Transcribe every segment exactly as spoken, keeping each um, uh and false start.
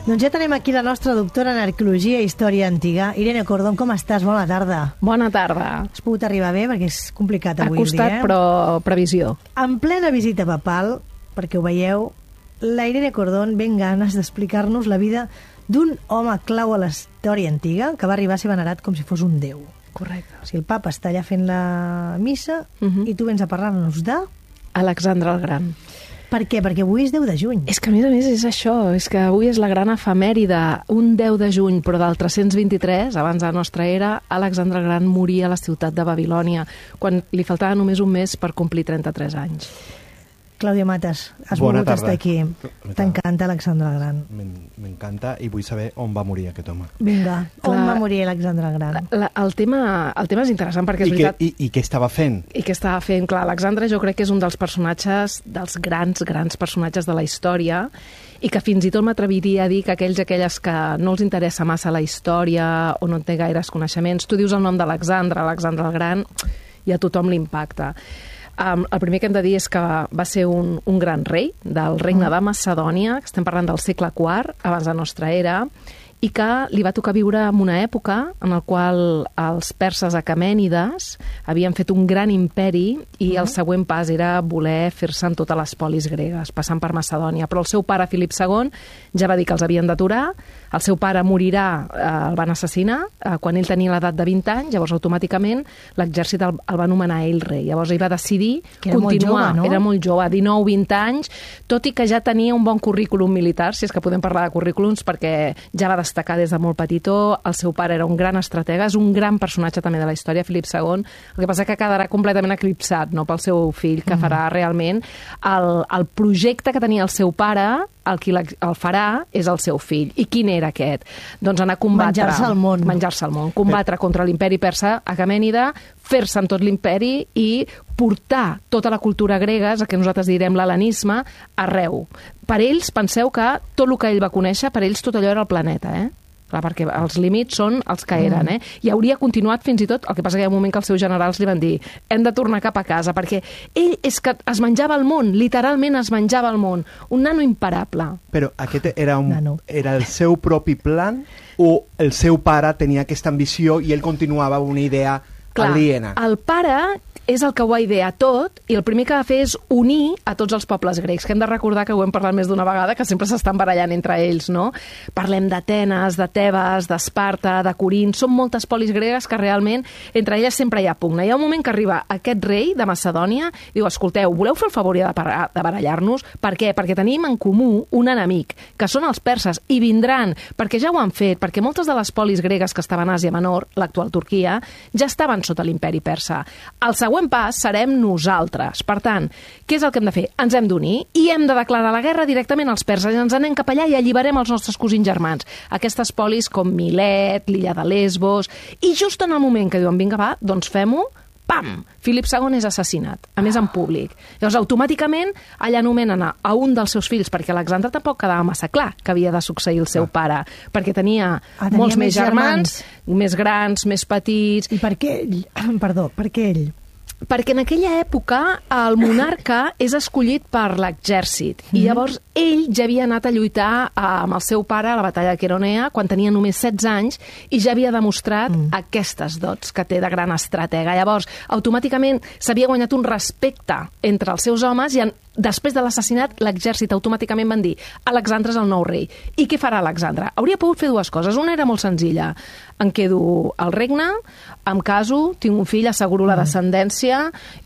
Doncs ja tenim aquí la nostra doctora en arqueologia i història antiga. Irene Cordón, com estàs? Bona tarda. Bona tarda. Has pogut arribar bé? Perquè és complicat avui el dia. Ha costat, però previsió. En plena visita papal, perquè ho veieu, la Irene Cordón ve amb ganes d'explicar-nos la vida d'un home clau a la història antiga que va arribar a ser venerat com si fos un déu. Correcte. O sigui, el papa està allà fent la missa uh-huh. i tu vens a parlar-nos de... Alexandre el Gran. Per què? Perquè avui és deu de juny. És que a més a més és això, és que avui és la gran efemèride, un deu de juny, però del tres-cents vint-i-tres, abans de la nostra era, Alexandre el Gran moria a la ciutat de Babilònia, quan li faltava només un mes per complir trenta-tres anys. Clàudia Matas, has Bona volgut tarda. estar aquí. T'encanta Alexandre el Gran. M'encanta i vull saber on va morir aquest home. Vinga, Clar. on va morir Alexandre el Gran? La, la, el, tema, el tema és interessant perquè és I, veritat... que, i, I què estava fent? I què estava fent? Clar, Alexandre jo crec que és un dels personatges, dels grans, grans personatges de la història, i que fins i tot m'atreviria a dir que aquells aquelles que no els interessa massa la història o no té gaires coneixements, tu dius el nom d'Alexandre, Alexandre el Gran, i a tothom l'impacta. Um, el primer que hem de dir és que va ser un, un gran rei del regne de Macedònia, que estem parlant del segle quart, abans de la nostra era, i que li va tocar viure en una època en la qual els perses aquemènides havien fet un gran imperi i el següent pas era voler fer-se amb totes les polis gregues, passant per Macedònia. Però el seu pare, Filip segon, ja va dir que els havien d'aturar, el seu pare morirà, eh, el van assassinar, eh, quan ell tenia l'edat de vint anys, llavors automàticament l'exèrcit el, el va nomenar ell rei. Llavors ell va decidir que era continuar. Molt jove, no? Era molt jove, dinou vint anys, tot i que ja tenia un bon currículum militar, si és que podem parlar de currículums, perquè ja va destacar des de molt petitó, el seu pare era un gran estratega, és un gran personatge també de la història, Filip segon, el que passa que quedarà completament eclipsat, no?, pel seu fill, que farà realment el, el projecte que tenia el seu pare, el qui el farà és el seu fill. I quin era aquest? Doncs anar a combatre... Menjar-se el món. Menjar-se el món. Combatre contra l'imperi persa aquemènida, fer-se amb tot l'imperi i portar tota la cultura grega, el que nosaltres direm l'hel·lenisme, arreu. Per ells, penseu que tot el que ell va conèixer, per ells tot allò era el planeta, eh? Clar, perquè els límits són els que eren, eh? I hauria continuat fins i tot, el que passa que hi ha un moment que els seus generals li van dir hem de tornar cap a casa, perquè ell és que es menjava el món, literalment es menjava el món, un nano imparable. Però aquest era, un, Nano. era el seu propi plan o el seu pare tenia aquesta ambició i ell continuava una idea Clar, aliena? El pare és el que ho va idear tot i el primer que va fer és unir a tots els pobles grecs, que hem de recordar que ho hem parlat més d'una vegada, que sempre s'estan barallant entre ells, no? Parlem d'Atenes, de Tebes, d'Esparta, de Corint, són moltes polis gregues que realment entre elles sempre hi ha pugna. Hi ha un moment que arriba aquest rei de Macedònia i diu, escolteu, voleu fer el favor de, de barallar-nos? Per què? Perquè tenim en comú un enemic, que són els perses, i vindran, perquè ja ho han fet, perquè moltes de les polis gregues que estaven a Àsia Menor, l'actual Turquia, ja estaven sota l'imperi persa. El següent El següent pas serem nosaltres. Per tant, què és el que hem de fer? Ens hem d'unir i hem de declarar la guerra directament als perses i ens anem cap allà i alliberem els nostres cosins germans. Aquestes polis com Milet, l'illa de Lesbos... I just en el moment que diuen, vinga, va, doncs fem-ho, pam! Filip segon és assassinat, a més en públic. Llavors, automàticament, allà anomenen a un dels seus fills, perquè Alexandre tampoc quedava massa clar que havia de succeir el seu pare, perquè tenia, Ah, tenia molts més més germans, germans. més grans, més petits... I per què ell? Perdó, per què ell? Perquè en aquella època el monarca és escollit per l'exèrcit mm-hmm. i llavors ell ja havia anat a lluitar amb el seu pare a la batalla de Queronea quan tenia només setze anys i ja havia demostrat mm. aquestes dots que té de gran estratega. Llavors, automàticament s'havia guanyat un respecte entre els seus homes i en, després de l'assassinat l'exèrcit automàticament van dir Alexandre és el nou rei. I què farà Alexandre? Hauria pogut fer dues coses. Una era molt senzilla. Em quedo al regne, em caso, tinc un fill, asseguro la descendència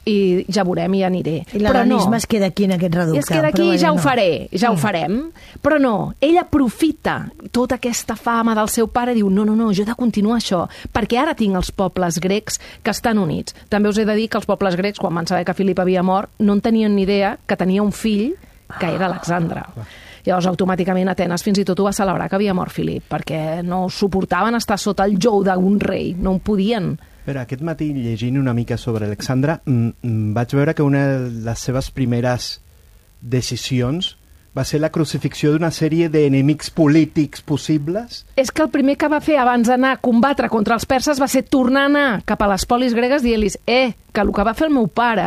i ja veurem i aniré. I l'hel·lenisme no. es queda aquí en aquest reducte. I es queda aquí i ja no. ho faré, ja mm. ho farem. Però no, ell aprofita tota aquesta fama del seu pare i diu no, no, no, jo he de continuar això, perquè ara tinc els pobles grecs que estan units. També us he de dir que els pobles grecs, quan van saber que Filip havia mort, no en tenien ni idea que tenia un fill que era Alexandre. Llavors, automàticament, Atenes fins i tot ho va celebrar que havia mort Filip, perquè no suportaven estar sota el jou d'un rei, no ho podien. Però aquest matí, llegint una mica sobre Alexandre, vaig veure que una de les seves primeres decisions va ser la crucifixió d'una sèrie d'enemics polítics possibles. És que el primer que va fer abans d'anar a combatre contra els perses va ser tornar a anar cap a les polis gregues dient-los eh, que el que va fer el meu pare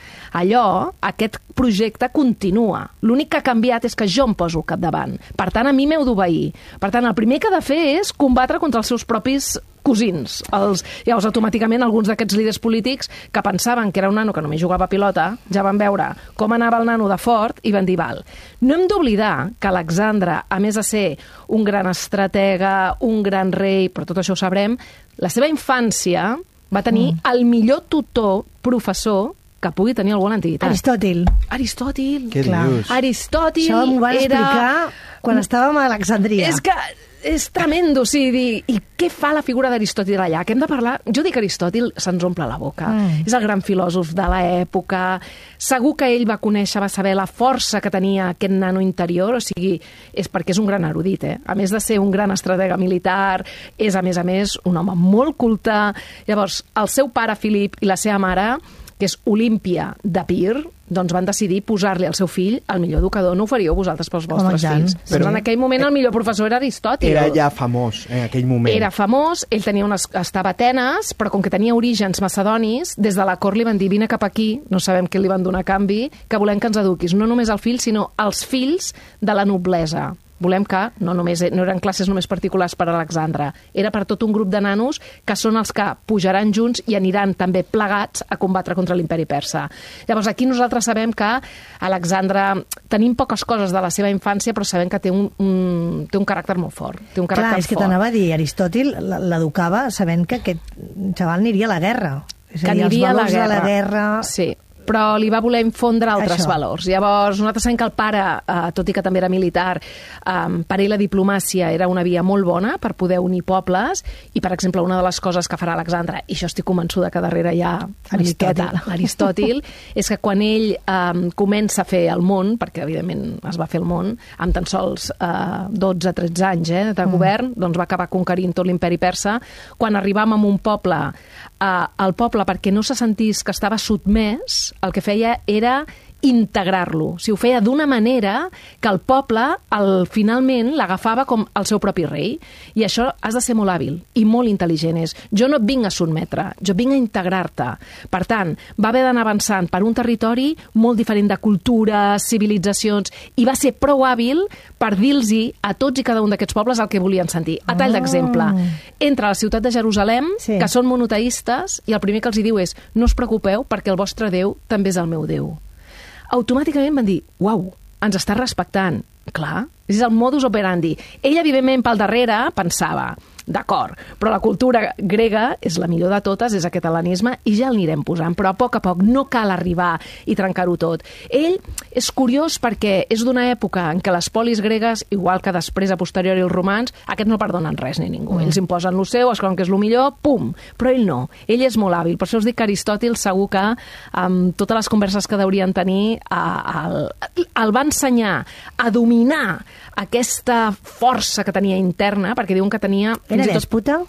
Allò, aquest projecte continua. L'únic que ha canviat és que jo em poso al capdavant. Per tant, a mi m'heu d'obeir. Per tant, el primer que ha de fer és combatre contra els seus propis cosins. Els, llavors, automàticament, alguns d'aquests líders polítics que pensaven que era un nano que només jugava a pilota, ja van veure com anava el nano de fort i van dir, val, no hem d'oblidar que Alexandre, a més de ser un gran estratega, un gran rei, però tot això ho sabrem, la seva infància va tenir mm. el millor tutor, professor, que pugui tenir algú a l'antiguitat. Aristòtil. Aristòtil. Què dius? Aristòtil Això m'ho van era... explicar quan estàvem a Alexandria. És que és tremendo, o sigui, i què fa la figura d'Aristòtil allà? Que hem de parlar... Jo dic Aristòtil, se'ns omple la boca. Mm. És el gran filòsof de l'època. Segur que ell va conèixer, va saber la força que tenia aquest nano interior, o sigui, és perquè és un gran erudit, eh? A més de ser un gran estratega militar, és, a més a més, un home molt culte. Llavors, el seu pare, Filip, i la seva mare, que és Olímpia d'Epir, doncs van decidir posar-li al seu fill el millor educador. No ho faríeu vosaltres pels vostres Home, fills. Però, doncs en aquell moment el millor professor era Aristòtil. Era ja famós en aquell moment. Era famós, ell tenia unes, estava a Atenes, però com que tenia orígens macedonis, des de la cort li van dir, vine cap aquí, no sabem què li van donar a canvi, que volem que ens eduquis, no només el fill, sinó els fills de la noblesa. Volem que no, només, no eren classes només particulars per a Alexandre, era per tot un grup de nanos que són els que pujaran junts i aniran també plegats a combatre contra l'imperi persa. Llavors aquí nosaltres sabem que Alexandre, tenim poques coses de la seva infància, però sabem que té un, un, té un caràcter molt fort. Té un caràcter Clar, és que fort. t'anava a dir, Aristòtil l'educava sabent que aquest xaval aniria a la guerra. És Que a dir, aniria els a la valors guerra. de la guerra... Sí, però li va voler infondre altres Això. valors. Llavors, nosaltres sabem que el pare, eh, tot i que també era militar, eh, per ell la diplomàcia era una via molt bona per poder unir pobles, i, per exemple, una de les coses que farà Alexandre, i això estic convençuda que darrere hi ha Aristòtil. Aristòtil, és que quan ell eh, comença a fer el món, perquè evidentment es va fer el món, amb tan sols eh, dotze a tretze anys eh, de govern, mm. doncs va acabar conquerint tot l'imperi persa. Quan arribàvem a un poble, eh, el poble, perquè no se sentís que estava sotmès, el que feia era integrar-lo. O sigui, ho feia d'una manera que el poble el, finalment l'agafava com el seu propi rei. I això has de ser molt hàbil i molt intel·ligent. És, jo no et vinc a sotmetre, jo vinc a integrar-te. Per tant, va haver d'anar avançant per un territori molt diferent de cultures, civilitzacions, i va ser prou hàbil per dir-los a tots i cada un d'aquests pobles el que volien sentir. A tall d'exemple, entra a la ciutat de Jerusalem, Sí. que són monoteistes, i el primer que els hi diu és, no us preocupeu perquè el vostre Déu també és el meu Déu. Automàticament van dir, uau, ens està respectant. Clar, és el modus operandi. Ell, evidentment, pel darrere, pensava, d'acord, però la cultura grega és la millor de totes, és aquest hel·lenisme, i ja l'anirem posant, però a poc a poc no cal arribar i trencar-ho tot. Ell és curiós perquè és d'una època en què les polis gregues, igual que després a posteriori els romans, aquests no perdonen res ni ningú. Mm. Ells imposen lo seu, es creuen que és el millor, pum! Però ell no. Ell és molt hàbil. Per això us dic que Aristòtil segur que amb totes les converses que deurien tenir a, a, el va ensenyar a dominar aquesta força que tenia interna, perquè diuen que tenia... Era dèspota?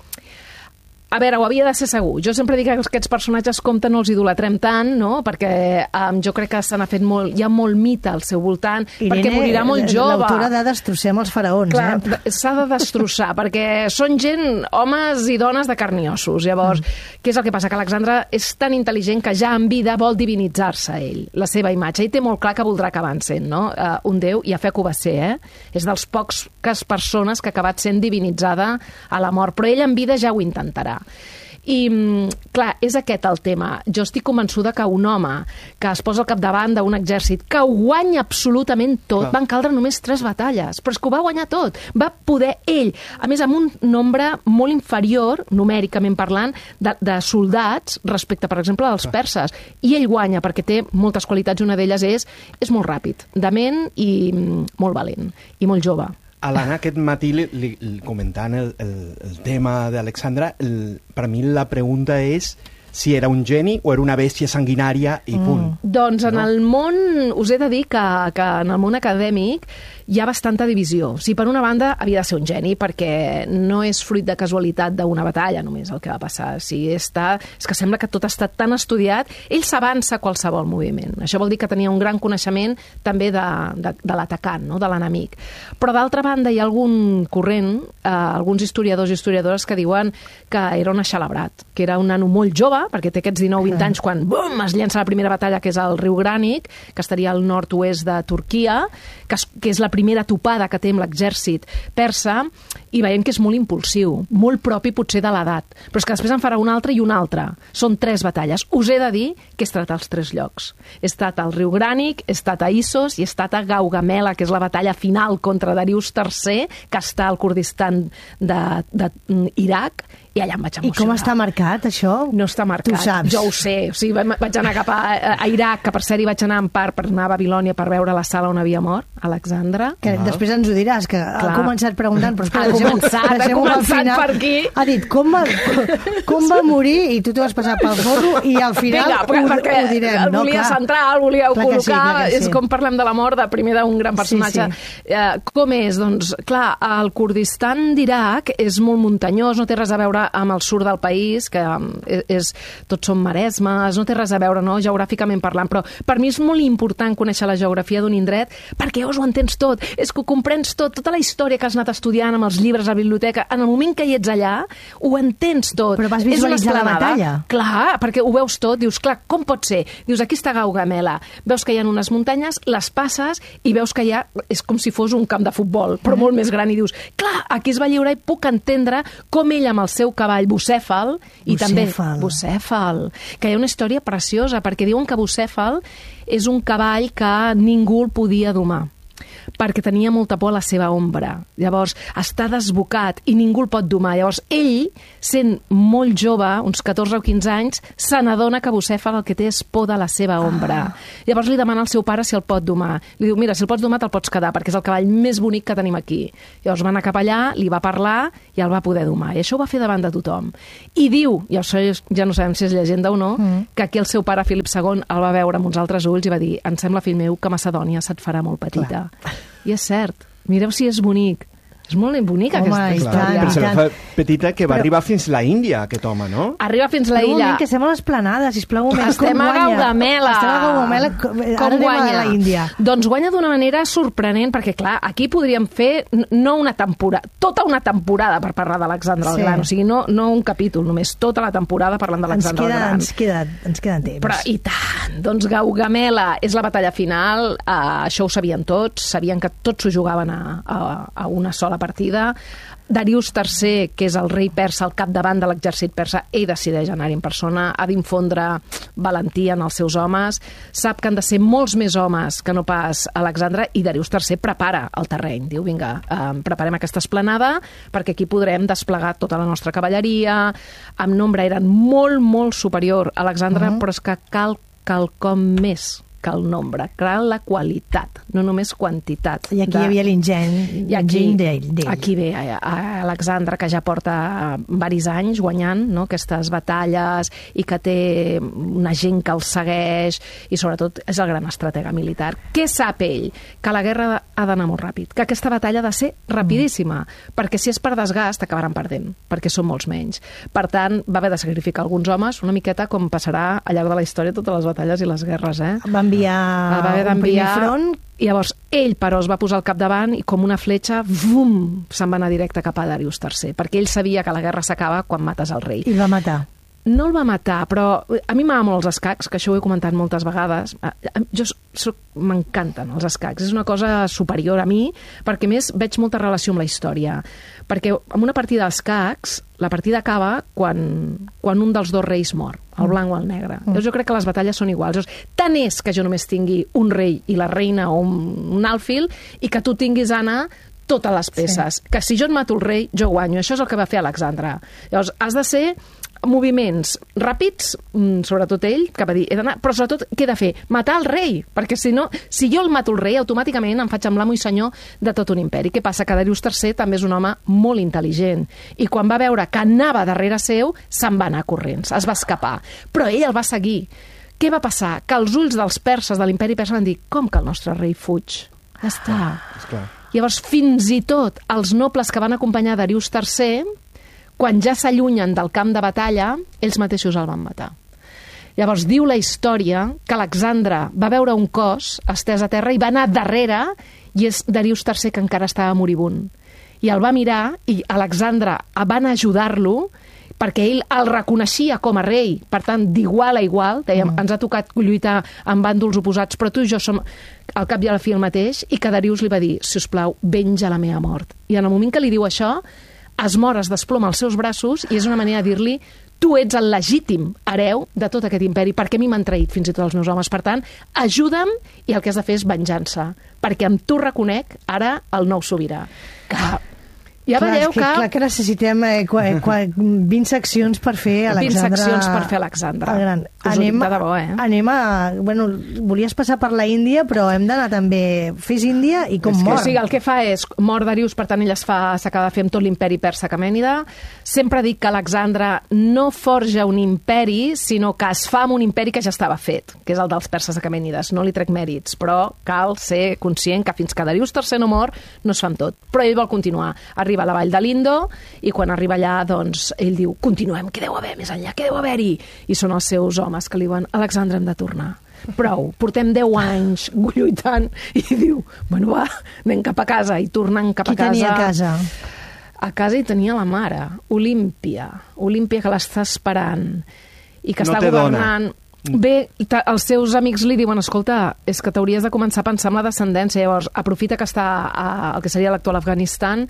A veure, ho havia de ser segur. Jo sempre dic que aquests personatges compte no els idolatrem tant, no? Perquè um, jo crec que se n'ha fet molt... Hi ha molt mite al seu voltant, Irene, perquè morirà molt jove. L'autora de Destrossem els faraons, Clar, eh? s'ha de destrossar, perquè són gent, homes i dones de carn i ossos. Llavors, mm. què és el que passa? Que Alexandre és tan intel·ligent que ja en vida vol divinitzar-se ell, la seva imatge. Ell té molt clar que voldrà acabar sent, no? Uh, un déu, i a fe que ho va ser, eh? És dels pocs persones que ha acabat sent divinitzada a la mort, però ell en vida ja ho intentarà. I, clar, és aquest el tema. Jo estic convençuda que un home que es posa al capdavant d'un exèrcit que ho guanya absolutament tot, clar. Van caldre només tres batalles, però és que ho va guanyar tot. Va poder ell, a més amb un nombre molt inferior, numèricament parlant, de, de soldats respecte, per exemple, als clar. Perses. I ell guanya perquè té moltes qualitats, una d'elles és, és molt ràpid, dement i molt valent, i molt jove. A l'Anna aquest matí, li, li, comentant el, el, el tema d'Alexandre, per mi la pregunta és si era un geni o era una bèstia sanguinària i punt. Mm. Doncs en no? el món, us he de dir que, que en el món acadèmic hi ha bastanta divisió. O sigui, per una banda, havia de ser un geni, perquè no és fruit de casualitat d'una batalla només el que va passar. O sigui, està, és que sembla que tot ha estat tan estudiat. Ell s'avança a qualsevol moviment. Això vol dir que tenia un gran coneixement també de, de, de l'atacant, no? De l'enemic. Però d'altra banda, hi ha algun corrent, eh, alguns historiadors i historiadores que diuen que era un aixelebrat, que era un nano molt jove, perquè té aquests dinou vint anys quan bum, es llença la primera batalla, que és el riu Grànic, que estaria al nord-oest de Turquia, que és, que és la primera topada que té amb l'exèrcit persa, i veiem que és molt impulsiu, molt propi potser de l'edat, però és que després en farà una altra i una altra. Són tres batalles. Us he de dir que he estat als tres llocs. He estat al riu Grànic, he estat a Issos i he estat a Gaugamela, que és la batalla final contra Darius tercer, que està al Kurdistan d'Iraq, i allà em vaig emocionar. I com està marcat, això? No està marcat. Tu saps. Jo ho sé. O sigui, vaig anar cap a, a Iraq, que per cert hi vaig anar en part per anar a Babilònia per veure la sala on havia mort, Alexandre. Que ah. després ens ho diràs, que Clar. ha començat preguntant, però espera, ha començat, ha començat per aquí. Ha dit, com va, com va morir? I tu t'ho vas passar pel forro i al final Vinga, ho, perquè ho direm. El no? volia Clar. centrar, el volíeu clar col·locar. Sí, clar és sí. com parlem de la mort de primer d'un gran personatge. Sí, sí. Uh, com és? Doncs, clar, el Kurdistan d'Iraq és molt muntanyós, no té res a veure amb el sud del país, que és, és tots són maresmes, no té res a veure, no?, geogràficament parlant, però per mi és molt important conèixer la geografia d'un indret perquè llavors ho entens tot, és que ho comprens tot, tota la història que has anat estudiant amb els llibres a la biblioteca, en el moment que hi ets allà, ho entens tot. Però vas visualitzar la batalla. Clar, perquè ho veus tot, dius, clar, com pot ser? Dius, aquí està Gaugamela, veus que hi ha unes muntanyes, les passes i veus que hi ha, és com si fos un camp de futbol, però molt més gran, i dius, clar, aquí es va lliurar i puc entendre com ell amb el seu cavall Bucèfal, i també Bucèfal, que hi ha una història preciosa, perquè diuen que Bucèfal és un cavall que ningú el podia domar, perquè tenia molta por a la seva ombra. Llavors, està desbocat i ningú el pot domar. Llavors, ell, sent molt jove, uns catorze o quinze anys, se n'adona que Bucèfal el que té és por de la seva ombra. Ah. Llavors li demana al seu pare si el pot domar. Li diu, mira, si el pots domar te'l pots quedar, perquè és el cavall més bonic que tenim aquí. Llavors va anar cap allà, li va parlar i el va poder domar. I això ho va fer davant de tothom. I diu, i això ja no sabem si és llegenda o no, mm. que aquí el seu pare, Filip segon, el va veure amb uns altres ulls i va dir, em sembla, fill meu, que Macedònia se't farà molt petita. Clar. I és cert, mireu si és bonic. És molt bonica home, aquesta història. Però se la fa petita que va però... arribar fins la Índia, aquest home, no? Arriba fins la illa. Un moment, illa. que estem a l'Esplanada, sisplau, un moment. Estem com a Gaugamela. Estem a Gaugamela, com, com guanya? A la Índia. Doncs guanya d'una manera sorprenent, perquè, clar, aquí podríem fer no una temporada, tota una temporada per parlar d'Alexandre el sí. Gran. O sigui, no, no un capítol, només tota la temporada parlant d'Alexandre el Gran. Ens queda, ens queda temps. Però, i tant, doncs Gaugamela és la batalla final, uh, això ho sabien tots, sabien que tots s'ho jugaven a, a, a una sola partida. Darius tercer, que és el rei persa al capdavant de l'exèrcit persa, ell decideix anar-hi en persona, ha d'infondre valentia en els seus homes, sap que han de ser molts més homes que no pas Alexandre, i Darius tercer prepara el terreny, diu, vinga, eh, preparem aquesta esplanada perquè aquí podrem desplegar tota la nostra cavalleria, en nombre eren molt, molt superior a Alexandre, uh-huh. però és que cal quelcom més que el nombre, cal la qualitat, no només quantitat. I aquí de... hi havia l'ingent d'ell. Aquí ve a, a Alexandre, que ja porta varis anys guanyant, no?, aquestes batalles i que té una gent que el segueix i sobretot és el gran estratega militar. Què sap ell? Que la guerra ha d'anar molt ràpid, que aquesta batalla ha de ser rapidíssima, mm. perquè si és per desgast acabaran perdent, perquè són molts menys. Per tant, va haver de sacrificar alguns homes, una miqueta com passarà al llarg de la història totes les batalles i les guerres, eh? Van enviar va haver d'enviar front. I llavors ell, però, es va posar al capdavant i com una fletxa, vum, se'n va anar directe cap a Darius tercer, perquè ell sabia que la guerra s'acaba quan mates el rei. I el va matar. No el va matar, però a mi m'agrada molt els escacs, que això ho he comentat moltes vegades. Jo soc, m'encanten els escacs, és una cosa superior a mi, perquè més veig molta relació amb la història. Perquè en una partida d'escacs, la partida acaba quan, quan un dels dos reis mor, el blanc o el negre. Mm. Llavors jo crec que les batalles són iguals. Llavors, tant és que jo només tingui un rei i la reina o un, un alfil, i que tu tinguis, Anna, totes les peces. Sí. Que si jo et mato el rei, jo guanyo. Això és el que va fer Alexandre. Llavors, has de ser moviments ràpids, sobretot ell, que va dir, he d'anar, però sobretot què he de fer? Matar el rei, perquè si no, si jo el mato el rei, automàticament em faig amb l'amo i senyor de tot un imperi. Què passa? Que Darius tercer també és un home molt intel·ligent, i quan va veure que anava darrere seu, se'n va anar corrents, es va escapar. Però ell el va seguir. Què va passar? Que els ulls dels perses de l'imperi persa van dir, com que el nostre rei fuig? Ja està. Ah, llavors, fins i tot els nobles que van acompanyar Darius tercer, quan ja s'allunyen del camp de batalla, ells mateixos el van matar. Llavors, diu la història que Alexandre va veure un cos estès a terra i va anar darrere, i és Darius tercer que encara estava moribund. I el va mirar, i Alexandre va anar a ajudar-lo, perquè ell el reconeixia com a rei, per tant, d'igual a igual, dèiem, mm. ens ha tocat lluitar en bàndols oposats, però tu i jo som al cap i a la fi el mateix, i que Darius li va dir, si us plau, venja la meva mort. I en el moment que li diu això, es mor, es desploma als seus braços, i és una manera de dir-li, tu ets el legítim hereu de tot aquest imperi, perquè a mi m'han traït fins i tot els meus homes. Per tant, ajuda'm, i el que has de fer és venjança, perquè amb tu reconec ara el nou sobirà. Que ja clar, veieu que, que... Clar que necessitem eh, qua, qua, vint seccions per fer Alexandre... vint seccions per fer Alexandre. El gran. Us Anem, de debò, eh? anem a... Bueno, volies passar per la Índia, però hem d'anar també... Fes Índia i com mor. O sigui, el que fa és, mor Darius, per tant, ell es fa, s'acaba de fer amb tot l'imperi persa Aquemènida. Sempre dic que Alexandre no forja un imperi, sinó que es fa amb un imperi que ja estava fet, que és el dels perses Aquemènides. No li trec mèrits, però cal ser conscient que fins que Darius tercer no mor, no es fa amb tot. Però ell vol continuar. Arriba a la vall de l'Indo, i quan arriba allà, doncs, ell diu, continuem, què deu haver més enllà, què deu haver-hi? I són els seus homes que li diuen, Alexandre, hem de tornar. Prou, portem deu anys lluitant, i diu, bueno, va, anem cap a casa, i tornant cap Qui a casa... Qui tenia a casa? A casa hi tenia la mare, Olímpia, Olímpia que l'està esperant, i que no està governant... Dona. Bé, els seus amics li diuen, escolta, és que t'hauries de començar a pensar en la descendència, llavors aprofita que està a, al que seria l'actual Afganistan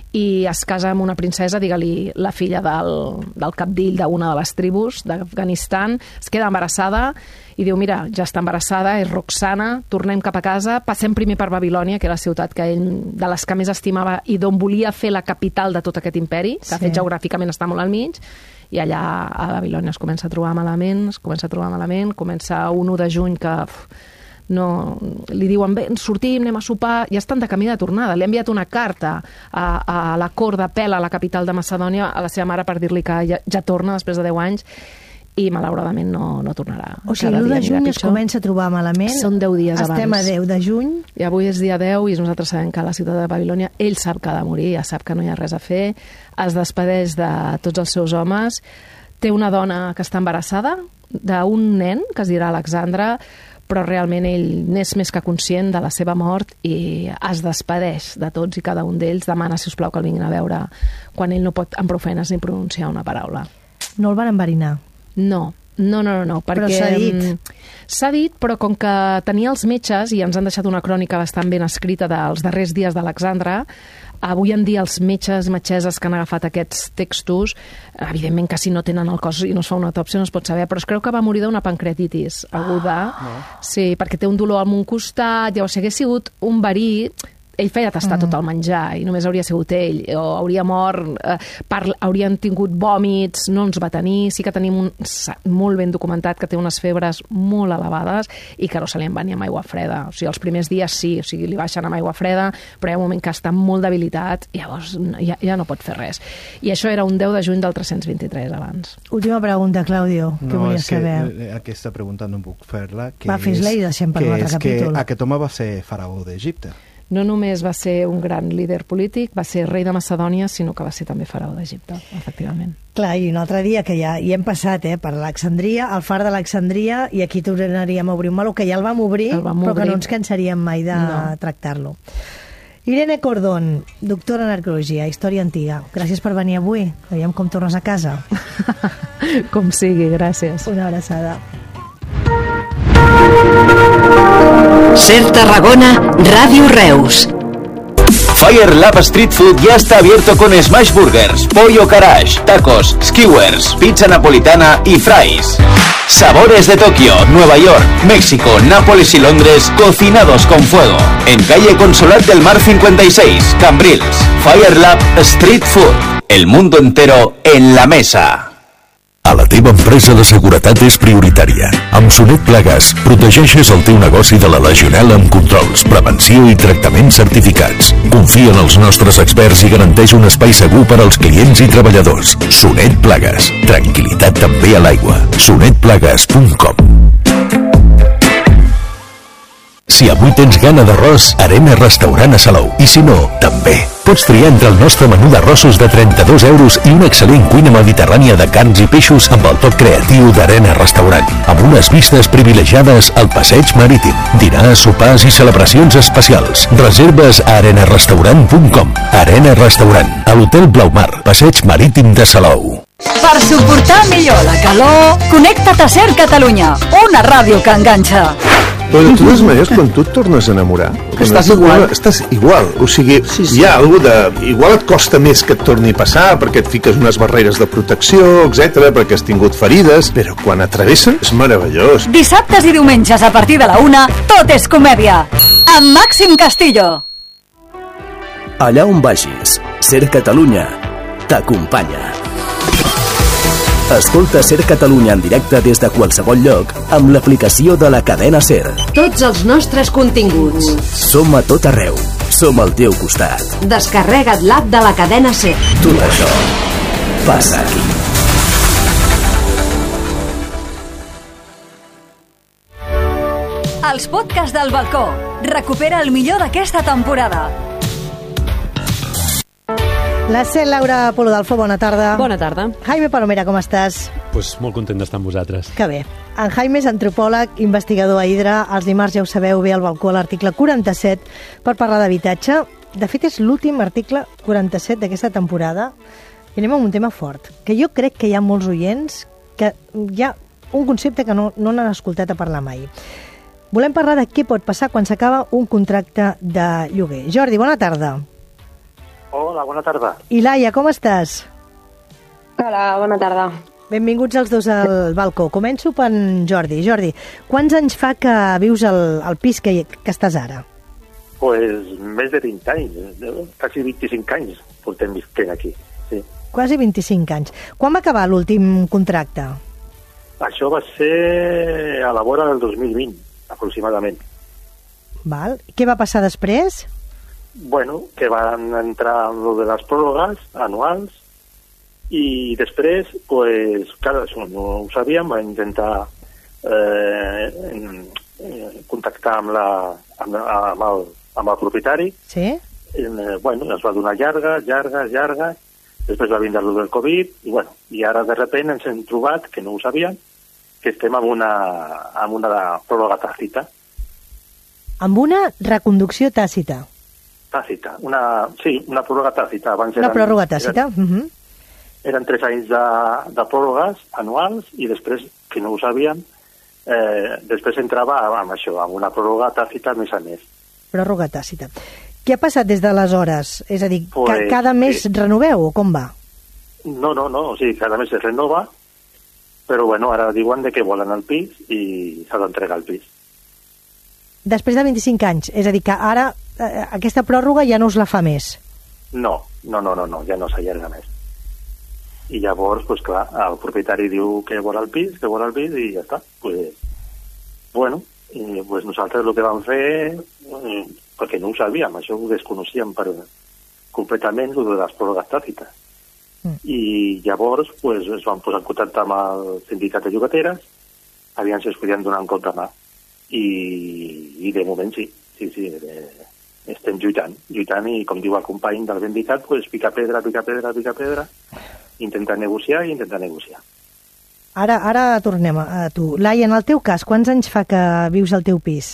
i es casa amb una princesa, digue-li la filla del, del capdill d'una de les tribus d'Afganistan, es queda embarassada i diu, mira, ja està embarassada, és Roxana, tornem cap a casa, passem primer per Babilònia, que era la ciutat que ell, de les que més estimava i d'on volia fer la capital de tot aquest imperi, que sí. De fet geogràficament està molt al mig, i allà a Babilònia es comença a trobar malament, es comença a trobar malament, comença un u de juny que uf, no, li diuen, bé, sortim, anem a sopar, ja estan de camí de tornada, li ha enviat una carta a, a la cort de Pela, a la capital de Macedònia, a la seva mare per dir-li que ja, ja torna després de deu anys, i malauradament no, no tornarà. O sigui, l'u de juny es comença a trobar malament. Són deu dies abans. Estem a deu de juny. I avui és dia deu i nosaltres sabem que a la ciutat de Babilònia ell sap que ha de morir, ja sap que no hi ha res a fer, es despedeix de tots els seus homes, té una dona que està embarassada d'un nen que es dirà Alexandre, però realment ell n'és més que conscient de la seva mort i es despedeix de tots i cada un d'ells, demana, si us plau, que el vinguin a veure quan ell no pot amb prou feines ni pronunciar una paraula. No el van enverinar? No, no, no, no, no perquè... Però s'ha dit. S'ha dit, però com que tenia els metges, i ens han deixat una crònica bastant ben escrita dels darrers dies d'Alexandre, avui en dia els metges, metgesses que han agafat aquests textos, evidentment que si no tenen el cos i no es fa una autòpsia no es pot saber, però es creu que va morir d'una pancreatitis aguda. Ah, no. Sí, perquè té un dolor al un costat, llavors si hagués sigut un verí... ell feia tastar mm. tot el menjar i només hauria sigut ell, o hauria mort, eh, per, haurien tingut vòmits, no ens va tenir, sí que tenim un, molt ben documentat que té unes febres molt elevades i que no se li en venia amb aigua freda. O sigui, els primers dies sí, o sigui, li baixen amb aigua freda, però hi ha un moment que està molt debilitat i llavors ja, ja no pot fer res. I això era un deu de juny del tres-cents vint-i-tres abans. Última pregunta, Claudio, què no, volies que, saber? Aquesta pregunta no puc fer-la. Va, fes-la i deixem per un altre capítol. Que aquest home va ser faraó d'Egipte. No només va ser un gran líder polític, va ser rei de Macedònia, sinó que va ser també faraó d'Egipte, efectivament. Clar, i un altre dia que ja hi hem passat, eh, per l'Alexandria, el far de l'Alexandria, i aquí tornaríem a obrir un meló, que ja el vam obrir, el vam però obrir. Que no ens cansaríem mai de no. tractar-lo. Irene Cordón, doctora en arqueologia, història antiga. Gràcies per venir avui. Veiem com tornes a casa. Com sigui, gràcies. Una abraçada. Ser Tarragona, Radio Reus. Fire Lab Street Food ya está abierto con smash burgers, pollo garage, tacos, skewers, pizza napolitana y fries. Sabores de Tokio, Nueva York, México, Nápoles y Londres cocinados con fuego. En calle Consolat del Mar cincuenta y seis, Cambrils. Fire Lab Street Food. El mundo entero en la mesa. A la teva empresa de seguretat és prioritària. Amb Sonet Plagues protegeixes el teu negoci de la legionel·la amb controls, prevenció i tractaments certificats. Confia en els nostres experts i garanteix un espai segur per als clients i treballadors. Sonet Plagues. Tranquilitat també a l'aigua. sonet plagues punt com. Si avui tens gana d'arròs, Arena Restaurant a Salou. I si no, també. Pots triar entre el nostre menú d'arrossos de trenta-dos euros i una excel·lent cuina mediterrània de carns i peixos amb el toc creatiu d'Arena Restaurant, amb unes vistes privilegiades al passeig marítim, dinars, sopars i celebracions especials. Reserves a arena restaurant punt com. Arena Restaurant, a l'Hotel Blaumar, passeig marítim de Salou. Per suportar millor la calor, connecta't a Ser Catalunya, una ràdio que enganxa. Però de totes maneres, quan tu et tornes a enamorar, estàs igual. Estàs igual. O sigui, sí, sí. Hi ha alguna de... Igual et costa més que et torni a passar, perquè et fiques unes barreres de protecció, etcètera, perquè has tingut ferides, però quan atravessen és meravellós. Dissabtes i diumenges a partir de la una, tot és comèdia. Amb Màxim Castillo. Allà on vagis, Ser Catalunya t'acompanya. Escolta Ser Catalunya en directe des de qualsevol lloc amb l'aplicació de la cadena Ser. Tots els nostres continguts. Som a tot arreu. Som al teu costat. Descarrega't l'app de la cadena Ser. Tot això passa aquí. Els podcasts del balcó. Recupera el millor d'aquesta temporada. La Cel Laura Polo d'Alfo, bona tarda. Bona tarda. Jaime Palomera, com estàs? Pues molt content d'estar amb vosaltres. Que bé. En Jaime és antropòleg, investigador a Hidra. Els dimarts, ja ho sabeu, ve al balcó a l'article quaranta-set per parlar d'habitatge. De fet, és l'últim article quaranta-set d'aquesta temporada. I anem amb un tema fort, que jo crec que hi ha molts oients que hi ha un concepte que no, no n'han escoltat a parlar mai. Volem parlar de què pot passar quan s'acaba un contracte de lloguer. Jordi, bona tarda. Hola, bona tarda. I Laia, com estàs? Hola, bona tarda. Benvinguts els dos al balcó. Començo per en Jordi. Jordi, quants anys fa que vius al, al pis que, que estàs ara? Pues més de vint anys, quasi vint-i-cinc anys portem visquent aquí. Sí. Quasi vint-i-cinc anys. Quan va acabar l'últim contracte? Això va ser a la vora del dos mil vint, aproximadament. Val. Què va passar després? Bueno, que van entrar en lo de les pròrrogues anuals i després, pues, clar, això no ho sabíem, vam intentar eh, contactar amb, la, amb, amb, el, amb el propietari. Sí? Eh, bueno, es va donar llarga, llarga, llarga, després va vindre el del Covid i, bueno, i ara de repente ens hem trobat, que no ho sabíem, que estem amb una, amb una pròrroga tàcita. Amb una reconducció tàcita? Tàcita, una, sí, una pròrroga tàcita. Abans una eren, pròrroga tàcita. Eren, uh-huh. eren tres anys de, de pròrrogues anuals i després, que no ho sabíem, eh, després entrava amb això, amb una pròrroga tàcita més a més. Pròrroga tàcita. Què ha passat des d'aleshores? És a dir, pues, ca cada mes sí. renoveu o com va? No, no, no, o sigui, cada mes es renova, però bueno, ara diuen de que volen el pis i s'ha d'entregar el pis. Després de vint-i-cinc anys, és a dir, que ara eh, aquesta pròrroga ja no us la fa més? No, no, no, no, no ja no s'allarga més. I llavors, pues clar, el propietari diu que vol el pis, que vol el pis i ja està. Pues, bueno, i, pues nosaltres el que vam fer, eh, perquè no ho sabíem, això ho desconeixíem per, completament, el de les pròrrogues tàcites. Mm. I llavors pues, es van posar en contacte amb el sindicat de llogateres, aviam si es podien donar un cop de mà. I, i de moment sí, sí, sí, de, estem lluitant, lluitant i com diu el company del sindicat, pues, pica pedra, pica pedra, pica pedra, intentar negociar i intentar negociar. Ara, ara tornem a tu. Laia, en el teu cas, quants anys fa que vius al teu pis?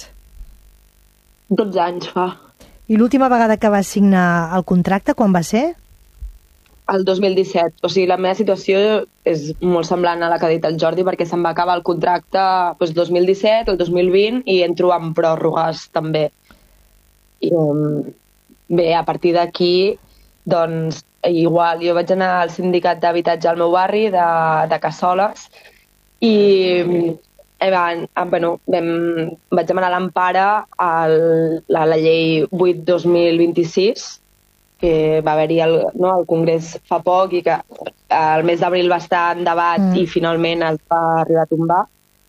dotze anys fa. I l'última vegada que vas signar el contracte, quan va ser? El dos mil disset. O sigui, la meva situació és molt semblant a la que ha dit el Jordi, perquè se'n va acabar el contracte doncs, dos mil disset, el dos mil vint, i entro amb pròrrogues també. I, um, bé, a partir d'aquí, doncs, igual, jo vaig anar al sindicat d'habitatge al meu barri, de, de Cassoles, i eh, van, bueno, vam, vaig demanar l'empara a la, la llei vuit dos mil vint-i-sis, que va haver-hi el, no, el Congrés fa poc i que el mes d'abril va estar en debat mm. i finalment es va arribar a tombar.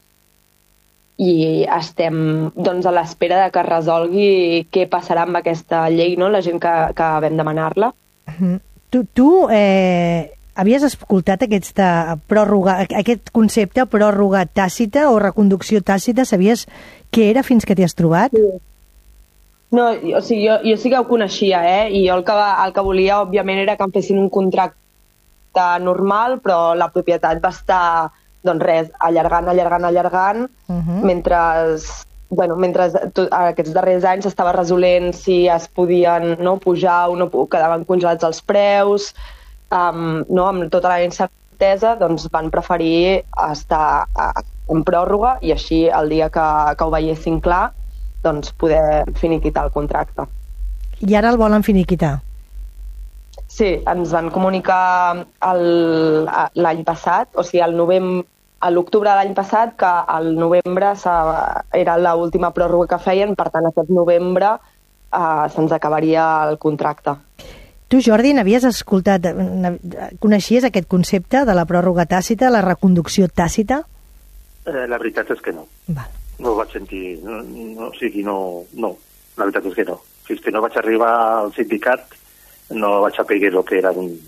I estem doncs, a l'espera de que es resolgui què passarà amb aquesta llei, no? La gent que, que vam demanar-la. Mm. Tu, tu eh, havies escoltat aquesta pròrroga, aquest concepte pròrroga tàcita o reconducció tàcita? Sabies què era fins que t'hi has trobat? Sí. No, o sigui, jo, jo sí que ho coneixia, eh? I jo el que, el que volia, òbviament, era que em fessin un contracte normal, però la propietat va estar, doncs res, allargant, allargant, allargant, uh-huh. mentre, bueno, mentre tot, aquests darrers anys s'estava resolent si es podien no, pujar o no, quedaven congelats els preus, um, no, amb tota la certesa, doncs van preferir estar en pròrroga i així el dia que, que ho veiessin clar, doncs poder finiquitar el contracte. I ara el volen finiquitar? Sí, ens van comunicar l'any passat, o sigui, el novembre, a l'octubre de l'any passat, que al novembre era l'última pròrroga que feien, per tant, aquest novembre eh, se'ns acabaria el contracte. Tu, Jordi, n'havies escoltat, coneixies aquest concepte de la pròrroga tàcita, la reconducció tàcita? Eh, la veritat és que no. Val. No ho vaig sentir, no, no, o sigui, no, no, la veritat és que no. Fins que no vaig arribar al sindicat, no vaig saber el que era un,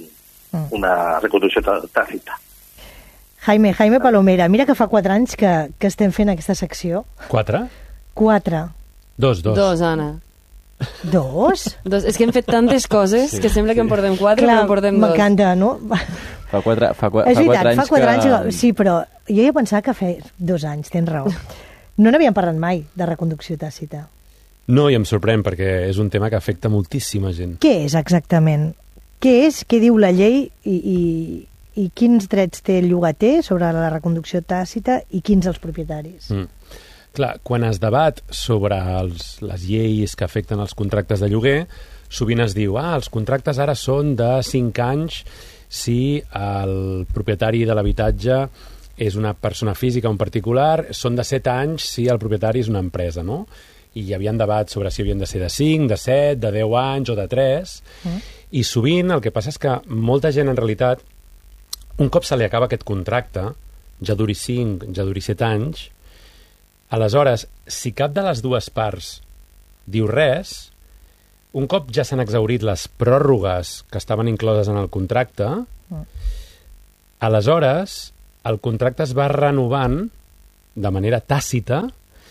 una reconducció tàcita. Jaime, Jaime Palomera, mira que fa quatre anys que, que estem fent aquesta secció. Quatre? Quatre. Dos, dos. Dos, Anna. Dos? Dos. És que hem fet tantes coses sí, que sembla sí. que en portem quatre, Clar, però en portem dos. M'encanta, no? Fa quatre, fa, fa És veritat, quatre anys fa quatre que... anys, sí, però jo ja pensava que feia dos anys, tens raó. No n'havíem parlat mai, de reconducció tàcita. No, i em sorprèn, perquè és un tema que afecta moltíssima gent. Què és exactament? Què és? Què diu la llei i, i, i quins drets té el llogater sobre la reconducció tàcita i quins els propietaris? Mm. Clar, quan es debat sobre els, les lleis que afecten els contractes de lloguer, sovint es diu, ah, els contractes ara són de cinc anys si el propietari de l'habitatge és una persona física o en particular, són de set anys si el propietari és una empresa, no? I hi havia debat sobre si havien de ser de cinc, de set, de deu anys o de tres, mm. i sovint el que passa és que molta gent en realitat, un cop se li acaba aquest contracte, ja duri cinc, ja duri set anys, aleshores, si cap de les dues parts diu res, un cop ja s'han exhaurit les pròrrogues que estaven incloses en el contracte, mm. aleshores el contracte es va renovant de manera tàcita,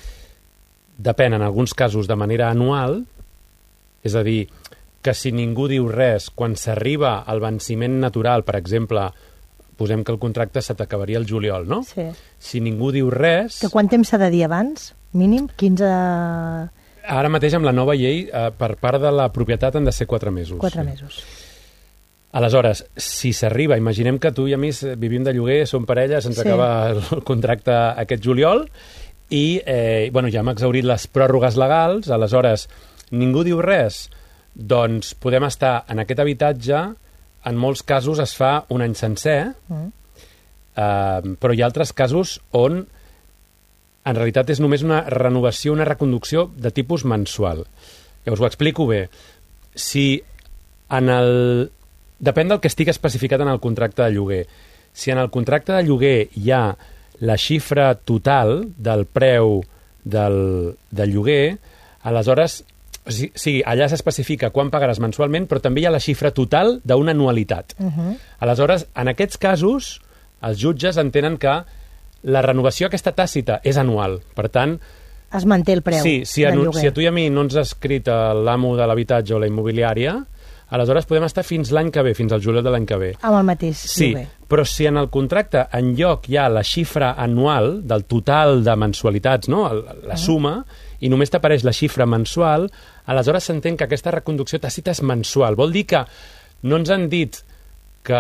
depèn en alguns casos de manera anual, és a dir, que si ningú diu res, quan s'arriba al venciment natural, per exemple, posem que el contracte se t'acabaria el juliol, no? Sí. Si ningú diu res... Que quant temps s'ha de dir abans? Mínim? quinze... Ara mateix amb la nova llei, eh, per part de la propietat han de ser quatre mesos. Quatre sí. mesos. Aleshores, si s'arriba, imaginem que tu i a mi vivim de lloguer, som parella, se'ns sí. acaba el contracte aquest juliol, i eh, bueno, ja hem exhaurit les pròrrogues legals, aleshores ningú diu res, doncs podem estar en aquest habitatge, en molts casos es fa un any sencer, mm. eh, però hi ha altres casos on en realitat és només una renovació, una reconducció de tipus mensual. Llavors ho explico bé. Si en el... Depèn del que estigui especificat en el contracte de lloguer. Si en el contracte de lloguer hi ha la xifra total del preu del, del lloguer, aleshores, o sigui, sí, allà s'especifica quan pagaràs mensualment, però també hi ha la xifra total d'una anualitat. Uh-huh. Aleshores, en aquests casos, els jutges entenen que la renovació aquesta tàcita és anual. Per tant... Es manté el preu sí, si a, del lloguer. Si a tu i a mi no ens ha escrit l'amo de l'habitatge o la immobiliària, aleshores podem estar fins l'any que ve, fins al juliol de l'any que ve. Amb el mateix sí, lloguer. Però si en el contracte en lloc hi ha la xifra anual del total de mensualitats, no? la suma, i només t'apareix la xifra mensual, aleshores s'entén que aquesta reconducció tàcita és mensual. Vol dir que no ens han dit que...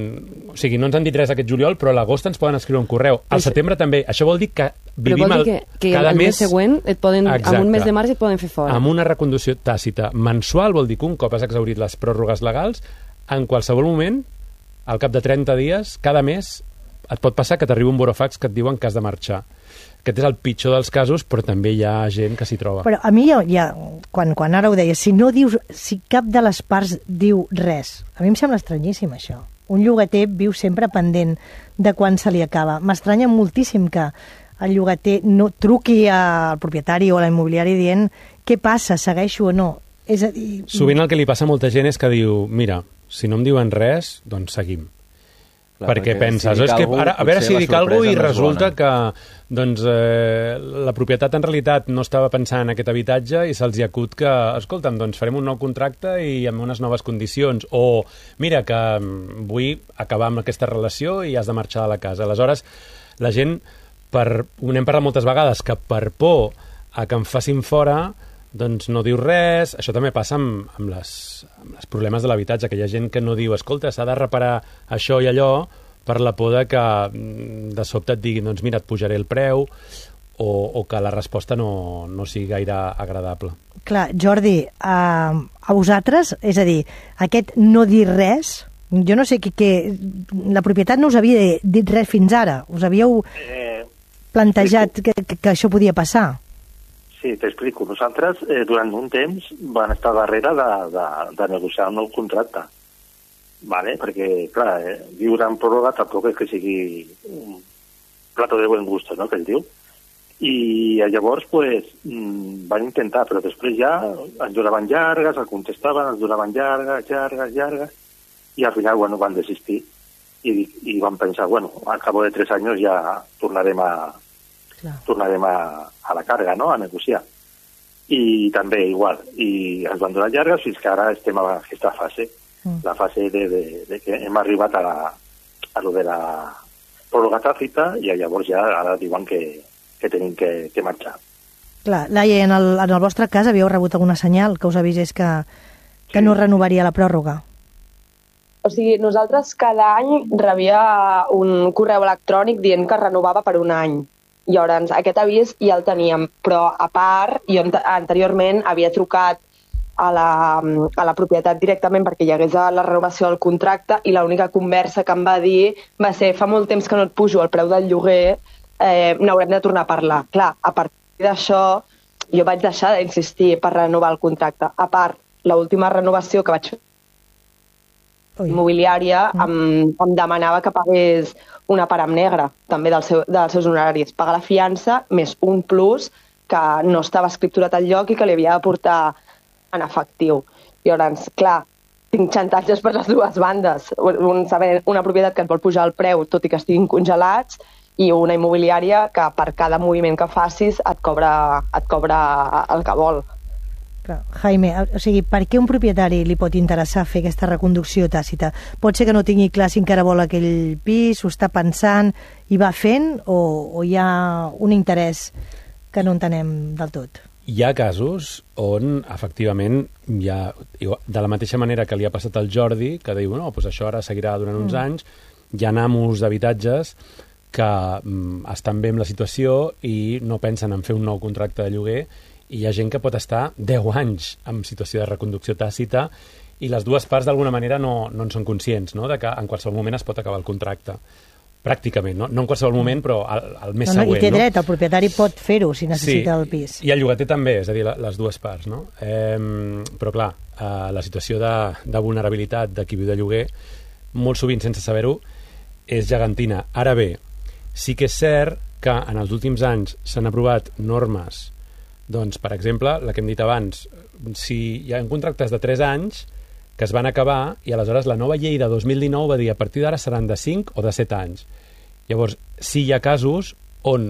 O sigui, no ens han dit res aquest juliol, però a l'agost ens poden escriure un correu. Al setembre també. Això vol dir que vivim però vol dir que, que cada el mes... mes següent, et poden, Exacte. amb un mes de març et poden fer fora. Amb una reconducció tàcita mensual vol dir que un cop has exhaurit les pròrrogues legals, en qualsevol moment, al cap de trenta dies, cada mes, et pot passar que t'arriba un burofax que et diuen que has de marxar. Aquest és el pitjor dels casos, però també hi ha gent que s'hi troba. Però a mi ja, ja quan, quan ara ho deia, si, no dius, si cap de les parts diu res, a mi em sembla estranyíssim això. Un llogater viu sempre pendent de quan se li acaba. M'estranya moltíssim que el llogater no truqui al propietari o a la immobiliària dient què passa, segueixo o no. És a dir... Sovint el que li passa a molta gent és que diu, mira, si no em diuen res, doncs seguim. Clar, perquè, perquè penses, si és que ara, a veure si dic alguna cosa i resulta que doncs, eh, la propietat en realitat no estava pensant en aquest habitatge i se'ls hi acut que, escolta'm, doncs farem un nou contracte i amb unes noves condicions, o mira que vull acabar amb aquesta relació i has de marxar de la casa. Aleshores, la gent, per, n'hem parlat moltes vegades, que per por a que em facin fora doncs no diu res. Això també passa amb, amb, les, amb els problemes de l'habitatge, que hi ha gent que no diu, escolta, s'ha de reparar això i allò, per la por de que de sobte et diguin, doncs mira, et pujaré el preu, o, o que la resposta no, no sigui gaire agradable. Clar, Jordi, a, a vosaltres, és a dir, aquest no dir res, jo no sé que, que la propietat no us havia dit res fins ara, us havíeu Eh, plantejat que, que, que això podia passar. Sí, t'explico. Nosaltres, eh, durant un temps, van estar darrere de, de, de negociar un nou contracte. Vale? Perquè, clar, eh, viure en pròrroga tampoc és que sigui un plato de buen gusto, no?, que es diu. I llavors, pues, mmm, van intentar, però després ja ens donaven llargues, el contestaven, ens donaven llargues, llargues, llargues, i al final, bueno, van desistir. I, i van pensar, bueno, al cabo de tres anys ja tornarem a Clar. tornarem a, a la càrrega, no?, a negociar. I també igual, i ens van donar llargues fins que ara estem a aquesta fase, mm. la fase de, de, de que hem arribat a, la, a lo de la pròrroga tàcita, i llavors ja ara diuen que, que tenim que, que marxar. Clar, Laia, en el, en el vostre cas havíeu rebut alguna senyal que us avisés que, que sí. no renovaria la pròrroga? O sigui, nosaltres cada any rebia un correu electrònic dient que renovava per un any. Llavors, aquest avís ja el teníem, però a part, jo anteriorment havia trucat a la, a la propietat directament perquè hi hagués la renovació del contracte, i l'única conversa que em va dir va ser: fa molt temps que no et pujo el preu del lloguer, eh, n'haurem de tornar a parlar. Clar, a partir d'això jo vaig deixar d'insistir per renovar el contracte. A part, l'última renovació que vaig fer immobiliària em, em demanava que pagués una part en negre, també del seu, dels seus honoraris. Pagar la fiança més un plus que no estava escripturat al lloc i que li havia de portar en efectiu. I llavors, clar, tinc xantatges per les dues bandes. Un, saber, una propietat que et vol pujar el preu tot i que estiguin congelats, i una immobiliària que per cada moviment que facis et cobra, et cobra el que vol. Clar. Jaime, o sigui, per què un propietari li pot interessar fer aquesta reconducció tàcita? Pot ser que no tingui clar si encara vol aquell pis, ho està pensant i va fent, o, o hi ha un interès que no entenem del tot? Hi ha casos on, efectivament, hi ha, de la mateixa manera que li ha passat al Jordi, que diu, no, doncs això ara seguirà durant uns mm. anys, hi ha amos d'habitatges que mm, estan bé amb la situació i no pensen en fer un nou contracte de lloguer, i hi ha gent que pot estar deu anys en situació de reconducció tàcita i les dues parts d'alguna manera no, no en són conscients, no?, de que en qualsevol moment es pot acabar el contracte. Pràcticament, no, no en qualsevol moment, però el, el mes no, no, següent. I té dret, no? El propietari pot fer-ho si necessita sí, el pis. I el llogater també, és a dir, la, les dues parts, no? Eh, però clar, eh, la situació de, de vulnerabilitat de qui viu de lloguer, molt sovint sense saber-ho, és gegantina. Ara bé, sí que és cert que en els últims anys s'han aprovat normes. Doncs, per exemple, la que hem dit abans, si hi ha contractes de tres anys que es van acabar i aleshores la nova llei de dos mil dinou va dir a partir d'ara seran de cinc o de set anys. Llavors, sí hi ha casos on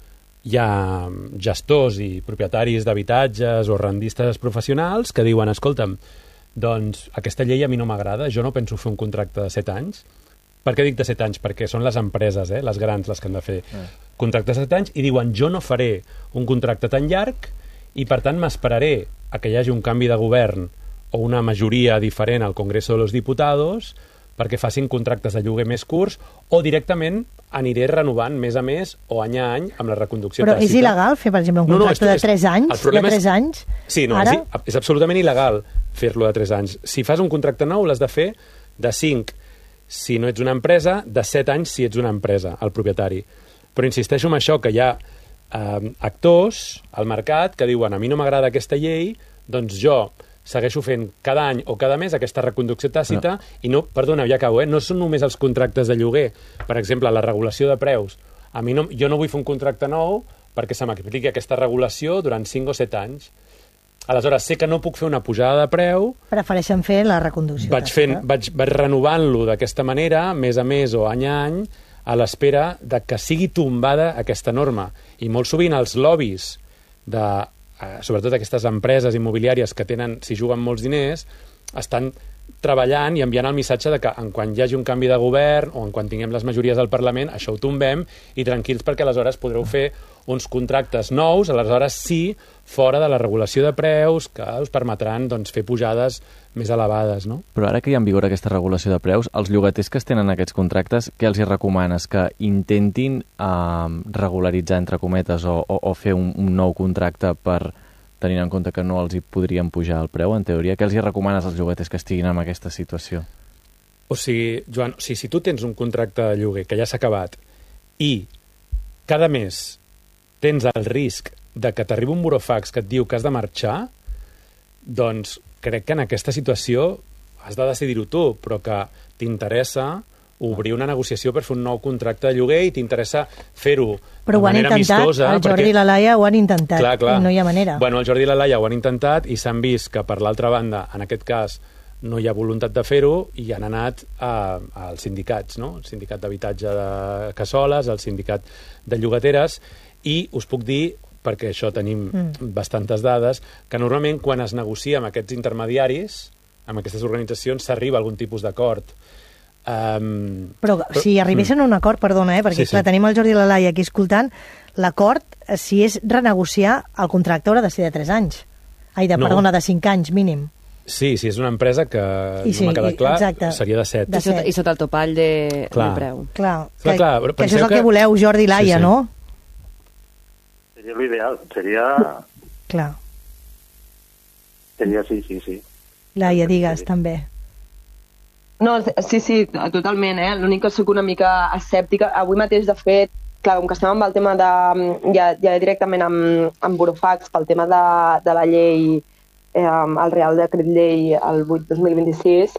hi ha gestors i propietaris d'habitatges o rendistes professionals que diuen, escolta'm, doncs aquesta llei a mi no m'agrada, jo no penso fer un contracte de set anys. Per què dic de set anys? Perquè són les empreses, eh, les grans, les que han de fer eh. contractes de set anys, i diuen, jo no faré un contracte tan llarg i, per tant, m'esperaré a que hi hagi un canvi de govern o una majoria diferent al Congreso de los Diputados perquè facin contractes de lloguer més curts o directament aniré renovant mes a mes o any a any amb la reconducció Però tàcita. és il·legal fer, per exemple, un contracte no, no, és, de tres anys? De tres anys? Sí, no, és, és absolutament il·legal fer-lo de tres anys. Si fas un contracte nou, l'has de fer de cinc si no ets una empresa, de set anys si ets una empresa, el propietari. Però insisteixo en això, que hi ha eh, actors al mercat que diuen, a mi no m'agrada aquesta llei, doncs jo segueixo fent cada any o cada mes aquesta reconducció tàcita no. i no, perdona, ja acabo, eh? No són només els contractes de lloguer. Per exemple, la regulació de preus. A mi no, jo no vull fer un contracte nou perquè se m'apliqui aquesta regulació durant cinc o set anys. Aleshores, sé que no puc fer una pujada de preu. Prefereixen fer la reconducció. Vaig, fent, vaig, vaig renovant-lo d'aquesta manera, mes a mes o any a any, a l'espera de que sigui tombada aquesta norma. I molt sovint els lobbies, de, eh, sobretot aquestes empreses immobiliàries que tenen, si juguen molts diners, estan treballant i enviant el missatge de que en quan hi hagi un canvi de govern o en quan tinguem les majories del Parlament, això ho tombem i tranquils perquè aleshores podreu fer uns contractes nous, aleshores sí, fora de la regulació de preus que us permetran doncs, fer pujades més elevades, no? Però ara que hi ha en vigor aquesta regulació de preus, els llogaters que es tenen aquests contractes, què els hi recomanes? Que intentin eh, regularitzar, entre cometes, o, o, o fer un, un nou contracte per tenint en compte que no els hi podrien pujar el preu, en teoria? Què els hi recomanes als llogaters que estiguin en aquesta situació? O sigui, Joan, o sigui, si tu tens un contracte de lloguer que ja s'ha acabat i cada mes tens el risc de que t'arribi un burofax que et diu que has de marxar, doncs crec que en aquesta situació has de decidir-ho tu, però que t'interessa obrir una negociació per fer un nou contracte de lloguer i t'interessa fer-ho però de manera amistosa. Però ho han intentat, el Jordi perquè... i la Laia ho han intentat, clar, clar. I no hi ha manera. Bueno, el Jordi i la Laia ho han intentat i s'han vist que, per l'altra banda, en aquest cas, no hi ha voluntat de fer-ho i han anat a, als sindicats, no? El sindicat d'habitatge de Cassoles, el sindicat de llogateres, i us puc dir, perquè això tenim mm. bastantes dades, que normalment quan es negocia amb aquests intermediaris, amb aquestes organitzacions, s'arriba a algun tipus d'acord. Um, però, però si arribessin mm. a un acord, perdona, eh, perquè sí, clar, sí. tenim el Jordi i la Laia aquí escoltant, l'acord, si és renegociar, el contracte haurà de ser de tres anys. Ai, de, no. perdona, de cinc anys mínim. Sí, si és una empresa que I no sí, m'ha quedat clar, exacte. seria de set. De set. I, sota, I sota el topall de, clar. del preu. Clar, clar, que, clar que això és el que, que voleu, Jordi i Laia, sí, sí. no? Seria l'ideal, seria... Clar. Seria, sí, sí, sí. Laia, digues, sí. també. No, sí, sí, totalment, eh? L'únic que soc una mica escèptica. Avui mateix, de fet, clar, com que estem amb el tema de... Ja, ja directament amb, amb Burofax, pel tema de, de la llei, eh, el Real Decret Llei, el vuit dos mil vint-i-sis,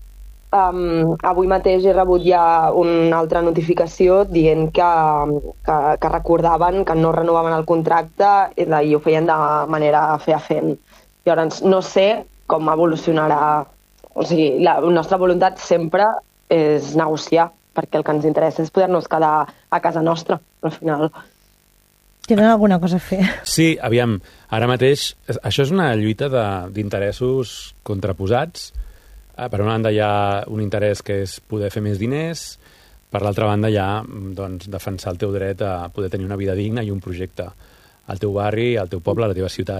um, avui mateix he rebut ja una altra notificació dient que, que, que recordaven que no renovaven el contracte i, de, i ho feien de manera fefaent. Llavors, no sé com evolucionarà. O sigui, la nostra voluntat sempre és negociar, perquè el que ens interessa és poder-nos quedar a casa nostra, al final. Tenen alguna cosa a fer. Sí, aviam, ara mateix, això és una lluita d'interessos contraposats. Per una banda hi ha un interès que és poder fer més diners, per l'altra banda hi ha doncs, defensar el teu dret a poder tenir una vida digna i un projecte al teu barri, al teu poble, a la teva ciutat.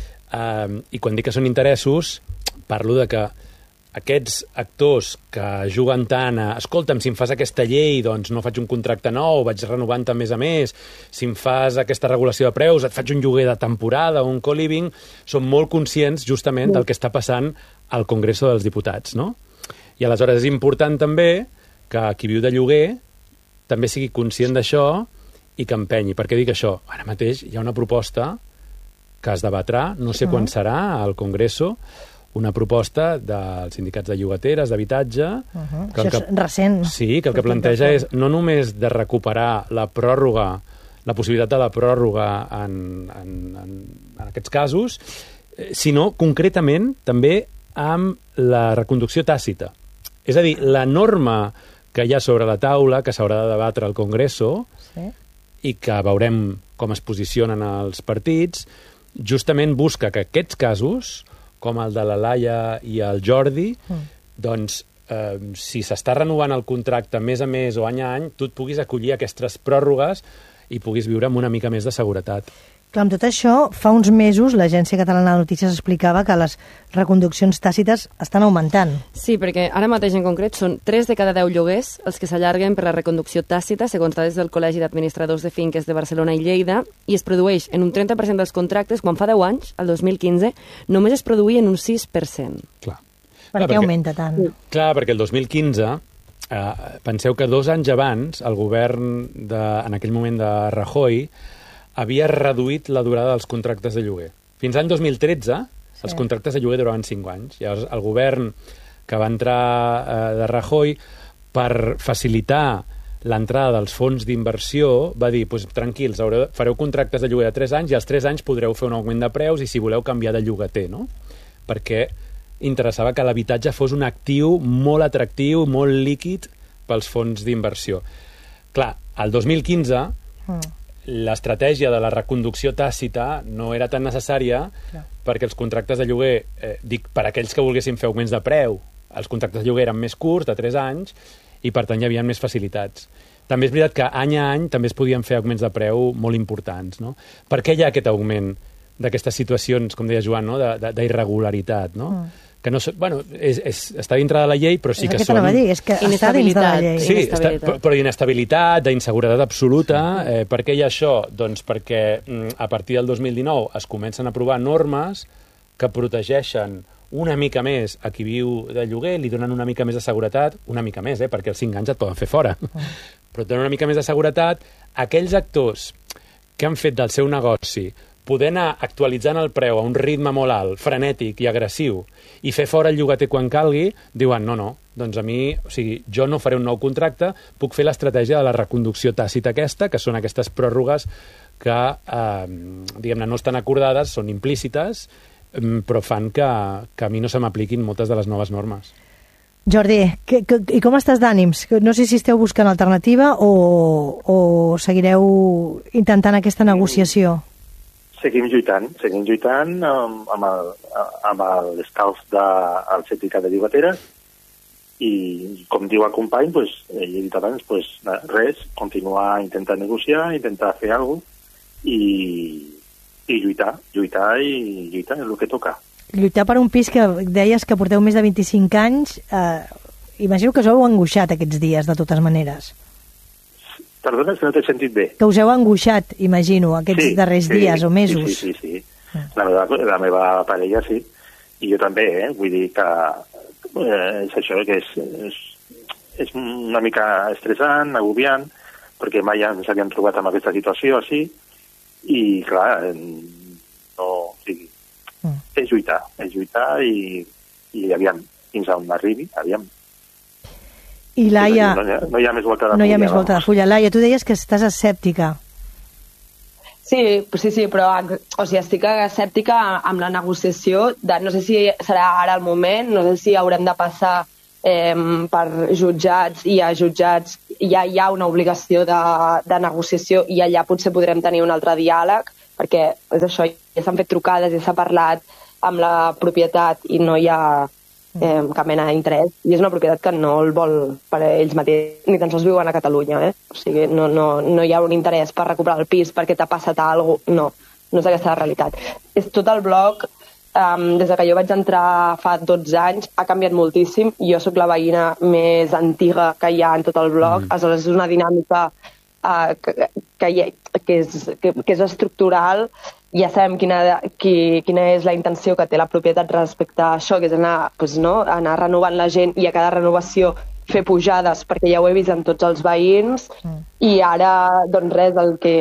Uh, I quan dic que són interessos, parlo de que aquests actors que juguen tant a escolta'm, si em fas aquesta llei, doncs no faig un contracte nou, vaig renovant a més a més, si em fas aquesta regulació de preus, et faig un lloguer de temporada o un co-living, són molt conscients justament del que està passant al Congreso dels Diputats, no? I aleshores és important també que qui viu de lloguer també sigui conscient d'això i que empenyi. Per què dic això? Ara mateix hi ha una proposta que es debatrà, no sé quan serà, al Congreso, una proposta dels sindicats de llogateres, d'habitatge... Uh -huh. que Això és que, recent. Sí, que el que planteja és no només de recuperar la pròrroga, la possibilitat de la pròrroga en, en, en, en aquests casos, sinó concretament també amb la reconducció tàcita. És a dir, la norma que hi ha sobre la taula, que s'haurà de debatre al Congreso, sí. i que veurem com es posicionen els partits, justament busca que aquests casos, com el de la Laia i el Jordi, mm. doncs, eh, si s'està renovant el contracte mes a mes o any a any, tu et puguis acollir aquestes pròrrogues i puguis viure amb una mica més de seguretat. Clar, amb tot això, fa uns mesos l'Agència Catalana de Notícies explicava que les reconduccions tàcites estan augmentant. Sí, perquè ara mateix en concret són tres de cada deu lloguers els que s'allarguen per la reconducció tàcita, segons dades del Col·legi d'Administradors de Finques de Barcelona i Lleida, i es produeix en un trenta per cent dels contractes, quan fa deu anys, el dos mil quinze, només es produïa en un sis per cent. Clar. Per clar, què augmenta tant? Clar, perquè el dos mil quinze, eh, penseu que dos anys abans, el govern, de, en aquell moment de Rajoy, havia reduït la durada dels contractes de lloguer. Fins l'any dos mil tretze, sí. els contractes de lloguer duraven cinc anys. Llavors, el govern que va entrar eh, de Rajoy, per facilitar l'entrada dels fons d'inversió, va dir, pues, tranquils, haureu, fareu contractes de lloguer de tres anys i als tres anys podreu fer un augment de preus i si voleu canviar de llogater, no? Perquè interessava que l'habitatge fos un actiu molt atractiu, molt líquid pels fons d'inversió. Clar, el dos mil quinze... Mm. l'estratègia de la reconducció tàcita no era tan necessària Clar. perquè els contractes de lloguer, eh, dic, per aquells que volguessin fer augments de preu, els contractes de lloguer eren més curts, de tres anys, i per tant hi havia més facilitats. també és veritat que any a any també es podien fer augments de preu molt importants, no? Per què hi ha aquest augment d'aquestes situacions, com deia Joan, no? d'irregularitat, no? Mm. Que no, bueno, és, és, està dintre de la llei, però sí és que, que són... Dir, és que està dins de la llei. Sí, està, però d'inestabilitat, d'inseguretat absoluta. Eh, per què hi ha això? Doncs perquè a partir del dos mil dinou es comencen a aprovar normes que protegeixen una mica més a qui viu de lloguer, li donen una mica més de seguretat, una mica més, eh, perquè els cinc anys et poden fer fora, mm. però et donen una mica més de seguretat. Aquells actors que han fet del seu negoci poder anar actualitzant el preu a un ritme molt alt, frenètic i agressiu, i fer fora el llogater quan calgui, diuen, no, no, doncs a mi, o sigui, jo no faré un nou contracte, puc fer l'estratègia de la reconducció tàcita aquesta, que són aquestes pròrrogues que, eh, diguem-ne, no estan acordades, són implícites, però fan que, que a mi no se m'apliquin moltes de les noves normes. Jordi, que, que, i com estàs d'ànims? No sé si esteu buscant alternativa o, o seguireu intentant aquesta negociació. Seguim lluitant, seguim lluitant amb, amb, el, amb l'escalf del sindicat de llogateres i, com diu el company, pues, ell ha dit abans, pues, res, continuar intentant negociar, intentar fer alguna cosa i, i lluitar, lluitar i lluitar és el que toca. Lluitar per un pis que deies que porteu més de vint-i-cinc anys, eh, imagino que us heu angoixat aquests dies, de totes maneres. Perdona, si no t'he sentit bé. Que us heu angoixat, imagino, aquests sí, darrers sí, dies o mesos. Sí, sí, sí. sí. La, meva, la meva parella, sí. I jo també, eh? Vull dir que eh, és això, que és, és, és una mica estressant, agobiant, perquè mai ens havíem trobat en aquesta situació així, i clar, no, o sigui, mm. és lluitar, és lluitar i, i aviam, fins on arribi, aviam. I Laia... No, no, no hi ha més volta de fulla. No hi ha més volta de fulla. Laia, tu deies que estàs escèptica. Sí, sí, sí, però o sigui, estic escèptica amb la negociació. De, no sé si serà ara el moment, no sé si haurem de passar eh, per jutjats i a jutjats ja hi ha una obligació de, de negociació i allà potser podrem tenir un altre diàleg, perquè és això, ja s'han fet trucades, ja s'ha parlat amb la propietat i no hi ha... Eh, cap mena d'interès, i és una propietat que no el vol per ells mateixos, ni tan sols viuen a Catalunya, eh? O sigui, no, no, no hi ha un interès per recuperar el pis perquè t'ha passat alguna cosa, no, no és aquesta la realitat. És tot el bloc, um, des que jo vaig entrar fa dotze anys, ha canviat moltíssim, jo sóc la veïna més antiga que hi ha en tot el bloc, mm. aleshores és una dinàmica uh, que, que, que, és, que, que és estructural. Ja sabem quina, qui, quina és la intenció que té la propietat respecte a això, que és anar, doncs no, anar renovant la gent i a cada renovació fer pujades, perquè ja ho he vist en tots els veïns, mm. i ara, doncs res, el que,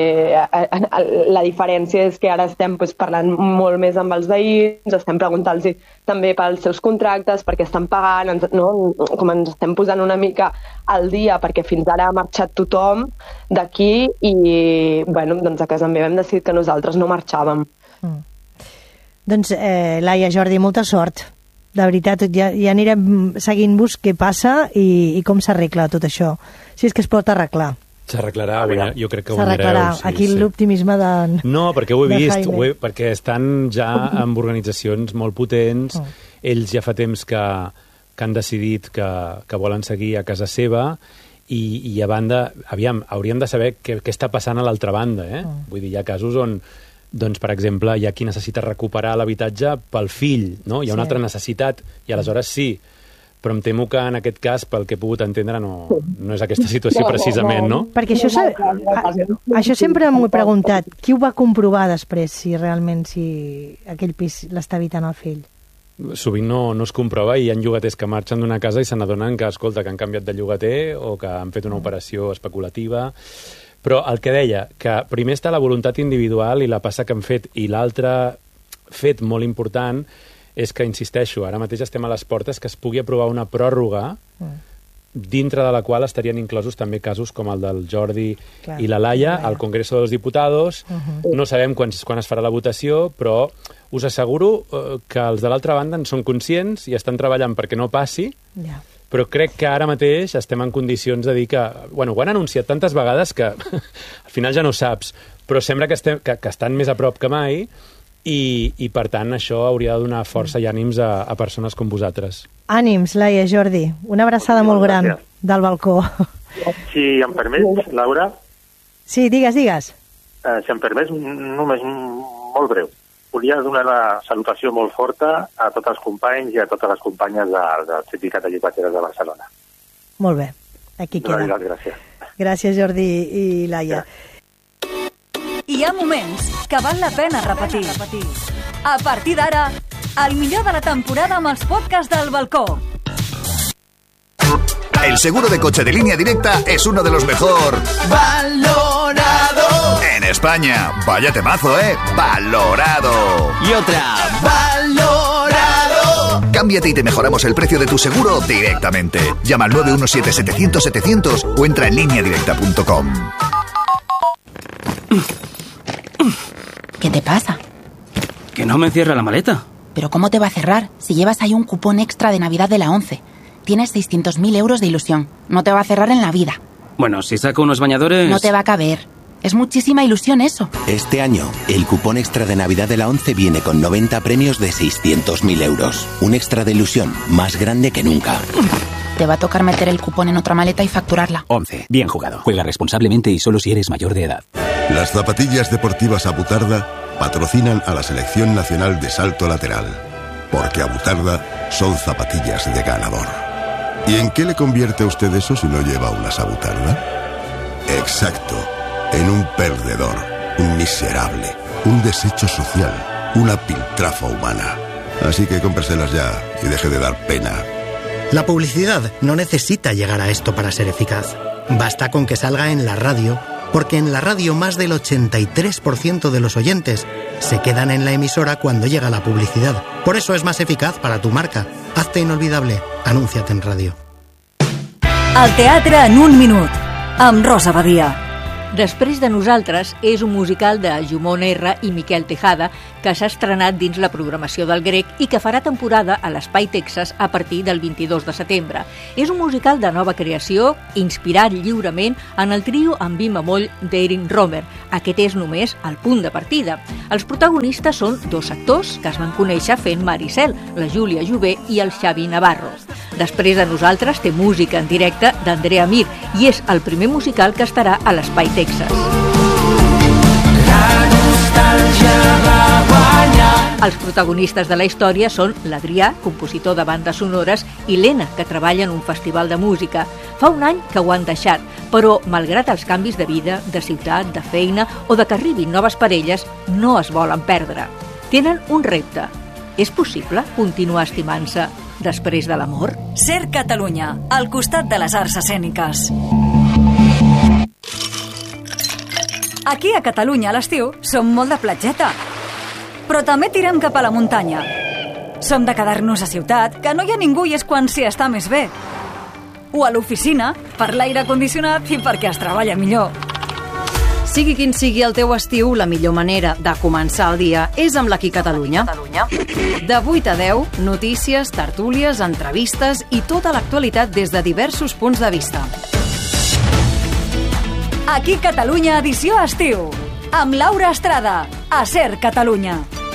la diferència és que ara estem doncs, parlant molt més amb els veïns, estem preguntant-los també pels seus contractes, perquè estan pagant, ens, no, com ens estem posant una mica al dia, perquè fins ara ha marxat tothom d'aquí i, bueno, doncs a casa meva hem decidit que nosaltres no marxàvem. Mm. Doncs, eh, Laia, Jordi, molta sort. De veritat, ja, ja anirem seguint-vos què passa i, i com s'arregla tot això. Si és que es pot arreglar. S'arreglarà, jo crec que ho S'arreglarà. mireu. Sí, aquí sí. L'optimisme de No, perquè ho he vist, ho he, perquè estan ja amb organitzacions molt potents, oh. ells ja fa temps que, que han decidit que, que volen seguir a casa seva i, i a banda, aviam, hauríem de saber què, què està passant a l'altra banda, eh? Oh. Vull dir, hi ha casos on doncs, per exemple, hi ha qui necessita recuperar l'habitatge pel fill, no? Hi ha una sí. altra necessitat, i aleshores sí, però em temo que en aquest cas, pel que he pogut entendre, no, no és aquesta situació precisament, no? Perquè això, això sempre m'ho he preguntat, qui ho va comprovar després, si realment si aquell pis l'està habitant el fill? Sovint no, no es comprova i hi ha llogaters que marxen d'una casa i se n'adonen que, escolta, que han canviat de llogater o que han fet una operació especulativa. Però el que deia, que primer està la voluntat individual i la passa que han fet, i l'altre fet molt important és que, insisteixo, ara mateix estem a les portes que es pugui aprovar una pròrroga mm. dintre de la qual estarien inclosos també casos com el del Jordi Clar, i la Laia al Congreso de los Diputados. Uh-huh. No sabem quan, quan es farà la votació, però us asseguro eh, que els de l'altra banda en són conscients i estan treballant perquè no passi. Ja. Però crec que ara mateix estem en condicions de dir que... Bueno, ho han anunciat tantes vegades que al final ja no saps, però sembla que, estem, que, que estan més a prop que mai i, i per tant, això hauria de donar força i ànims a, a persones com vosaltres. Ànims, Laia, Jordi. Una abraçada molt gran del balcó. Si em permets, Laura... Sí, digues, digues. Eh, si em permets, només molt breu. Volia donar la salutació molt forta a tots els companys i a totes les companyes de, del Sindicat de Llibreteres de Barcelona. Molt bé, aquí queda. Gràcies, gràcies. Gràcies, Jordi i Laia. Hi ha moments que val la pena repetir. A partir d'ara, el millor de la temporada amb els podcasts del balcó. El seguro de coche de Línea Directa es uno de los mejor valorado en España. Vaya temazo, ¿eh? Valorado. Y otra, valorado. Cámbiate y te mejoramos el precio de tu seguro directamente. Llama al nueve uno siete setecientos setecientos o entra en línea directa punto com. ¿Qué te pasa? Que no me cierra la maleta. ¿Pero cómo te va a cerrar si llevas ahí un cupón extra de Navidad de la ONCE? Tienes seiscientos mil euros de ilusión. No te va a cerrar en la vida. Bueno, si saco unos bañadores... No te va a caber. Es muchísima ilusión eso. Este año, el cupón extra de Navidad de la ONCE viene con noventa premios de seiscientos mil euros. Un extra de ilusión más grande que nunca. Te va a tocar meter el cupón en otra maleta y facturarla. ONCE. Bien jugado. Juega responsablemente y solo si eres mayor de edad. Las zapatillas deportivas Abutarda patrocinan a la Selección Nacional de Salto Lateral. Porque Abutarda son zapatillas de ganador. ¿Y en qué le convierte a usted eso si no lleva unas Abutarda? Exacto, en un perdedor, un miserable, un desecho social, una piltrafa humana. Así que cómpreselas ya y deje de dar pena. La publicidad no necesita llegar a esto para ser eficaz. Basta con que salga en la radio, porque en la radio más del ochenta y tres por ciento de los oyentes se quedan en la emisora cuando llega la publicidad. Por eso es más eficaz para tu marca. Hazte inolvidable. Anúnciate en ràdio. El teatre en un minut, amb Rosa Badia. Després de nosaltres és un musical de Jumon R i Miquel Tejada que s'ha estrenat dins la programació del Grec i que farà temporada a l'Espai Texas a partir del vint-i-dos de setembre. És un musical de nova creació, inspirat lliurement en el trio en mi bemoll d'Erin Romer. Aquest és només el punt de partida. Els protagonistes són dos actors que es van conèixer fent Maricel, la Júlia Jové i el Xavi Navarro. Després de nosaltres té música en directe d'Andrea Mir i és el primer musical que estarà a l'Espai Texas. Els protagonistes de la història són l'Adrià, compositor de bandes sonores, i l'Ena, que treballa en un festival de música. Fa un any que ho han deixat, però, malgrat els canvis de vida, de ciutat, de feina o de que arribin noves parelles, no es volen perdre. Tenen un repte. És possible continuar estimant-se després de l'amor? Ser Catalunya, al costat de les arts escèniques. Aquí a Catalunya a l'estiu som molt de platgeta, però també tirem cap a la muntanya. Som de quedar-nos a ciutat, que no hi ha ningú i és quan s'hi està més bé. O a l'oficina, per l'aire condicionat i perquè es treballa millor. Sigui quin sigui el teu estiu, la millor manera de començar el dia és amb l'Aquí Catalunya. De vuit a deu, notícies, tertúlies, entrevistes i tota l'actualitat des de diversos punts de vista. Aquí Catalunya, edició estiu, amb Laura Estrada, a Ser Catalunya.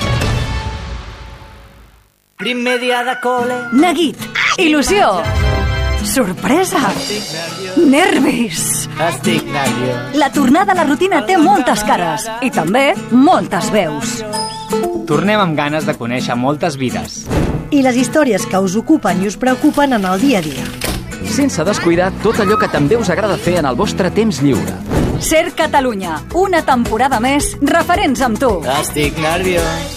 Primer dia de col·le. Neguit, il·lusió, sorpresa, nervis. Estic nerviós. La tornada a la rutina té moltes cares i també moltes veus. Tornem amb ganes de conèixer moltes vides. I les històries que us ocupen i us preocupen en el dia a dia. Sense descuidar tot allò que també us agrada fer en el vostre temps lliure. Ser Catalunya, una temporada més, referents amb tu. Estic nerviós.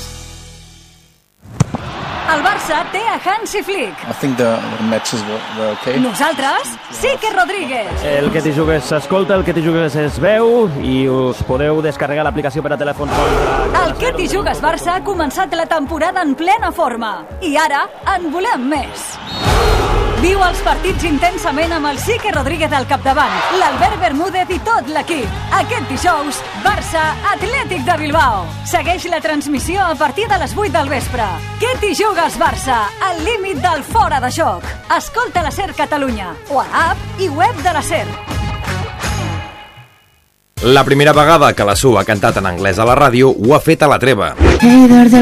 El Barça té a Hansi Flick. I think the, the matches were, were okay. Nosaltres, Quique Rodríguez. El que t'hi jugues s'escolta, el que t'hi jugues es veu i us podeu descarregar l'aplicació per a telèfon. El que t'hi jugues Barça ha començat la temporada en plena forma i ara en volem més. Viu els partits intensament amb el Quique Rodríguez al capdavant, l'Albert Bermúdez i tot l'equip. Aquest dijous, Barça Atlètic de Bilbao. Segueix la transmissió a partir de les vuit del vespre. Què t'hi jugues, Barça? Al límit del fora de joc. Escolta la Ser Catalunya, o a l'app i web de la Ser. La primera vegada que la Su ha cantat en anglès a la ràdio ho ha fet a la treva.